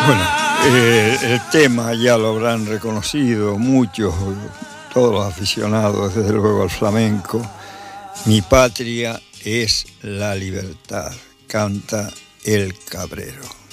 Bueno, el tema ya lo habrán reconocido muchos, todos los aficionados, desde luego al flamenco. Mi patria es la libertad, canta El Cabrero.